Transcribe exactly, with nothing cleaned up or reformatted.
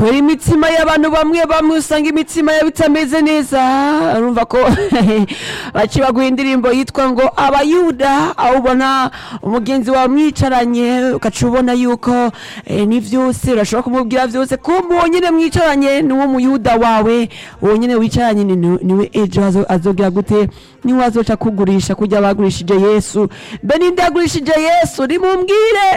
kwera imitima y'abantu bamwe bamwe usanga imitima yabo itameze neza. Urumva ko baciye baguha indirimbo yitwa ngo abayuda, aho ubona umugenzi wawe mwicaranye ugaca ubona yuko eh, ni vyose urashobora kumubwira vyose, kumbe uwo nyene mwicaranye ni wo muyuda wawe, uwo nyene wicaranye ni- niwe ejo azo- azogira gute, niwe azoca kugurisha kurya bagurishije Yesu. Be ninde yagurishije Yesu? Nimumbwire.